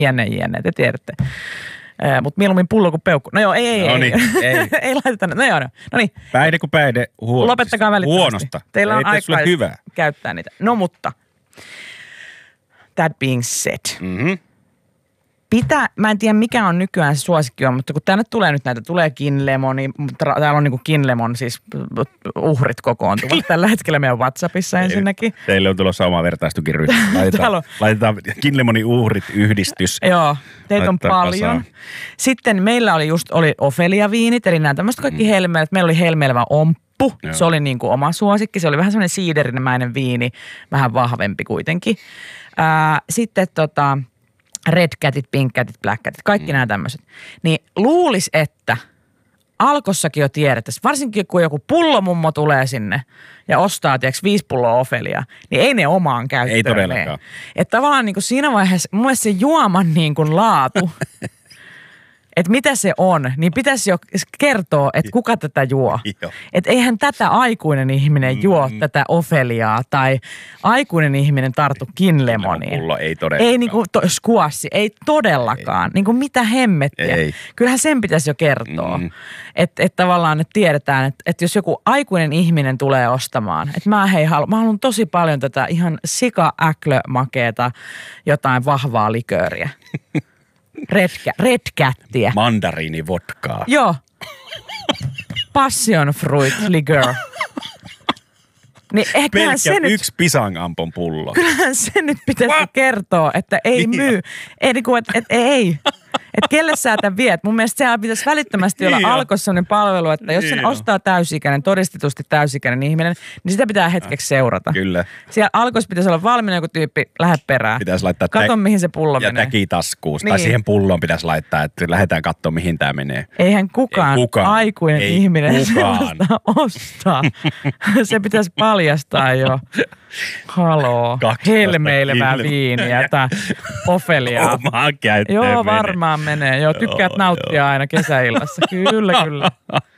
jänne, te tiedätte. Mutta mieluummin pullo kuin peukku. No joo, ei. Ei laiteta. No joo, no niin. Päihde kuin päihde. Lopettakaa välittömästi. Huonosta. Teillä on aikaa hyvä. Käyttää niitä. No mutta, that being said. Mm-hmm. Mä en tiedä mikä on nykyään se suosikki, mutta kun tänne tulee nyt näitä, tulee Kinlemoni, täällä on niinku Kinlemon siis uhrit kokoontuvat tällä hetkellä meidän WhatsAppissa ensinnäkin. Teille on tulossa oma vertaistukiryhmä. Laitetaan Kinlemonin uhrit yhdistys. Joo, teitä on paljon. Kasaan. Sitten meillä oli Ofelia-viinit, eli nämä tämmöiset kaikki helmeet. Meillä oli helmeilevä omppu. Joo. Se oli niinku oma suosikki. Se oli vähän semmoinen siiderimäinen viini, vähän vahvempi kuitenkin. Sitten red catit, pink catit, black catit, kaikki nämä tämmöiset. Niin luulis, että Alkossakin jo tiedettäisiin, varsinkin kun joku pullomummo tulee sinne ja ostaa, 5 pulloa Ofeliaa, niin ei ne omaan käyttöön. Ei todellakaan. Että tavallaan niin kuin siinä vaiheessa, mun mielestä se juoman niin kuin laatu, että mitä se on, niin pitäisi jo kertoa, että kuka tätä juo. Että eihän tätä aikuinen ihminen juo tätä Ofeliaa tai aikuinen ihminen tartu Kinlemoniin. Pullo ei todellakaan. Ei niinku skuassi, ei todellakaan. Ei. Niinku mitä hemmettiä. Ei. Kyllähän sen pitäisi jo kertoa. Että tavallaan että tiedetään, että jos joku aikuinen ihminen tulee ostamaan, että mä haluan tosi paljon tätä ihan sika-äklömakeeta jotain vahvaa likööriä. Red cattiä. Mandariinivodkaa. Joo. Passion fruit liqueur. Niin pelkkä yksi pisangampon pullo. Kyllähän se nyt pitäisi kertoa, että ei myy. Ei niinku, että ei. Että kelle sä tämän viet? Mun mielestä sehän pitäisi välittömästi olla Alkossa sellainen palvelu, että jos sen ostaa täysikäinen, todistetusti täysikäinen ihminen, niin sitä pitää hetkeksi seurata. Kyllä. Siellä Alkossa pitäisi olla valmiina joku tyyppi, lähde perään. Pitäisi laittaa kato, mihin se pullo ja menee. Ja täki taskuun. Niin. Tai siihen pulloon pitäisi laittaa, että lähdetään katsomaan, mihin tämä menee. Eihän kukaan aikuinen ihminen ostaa. Se pitäisi paljastaa jo. Haloo. Helmeilevää viiniä tai Ofeliaa. Omaan käyttöön Joo, varmaan menee. Joo, tykkäät nauttia aina kesäillassa. Kyllä.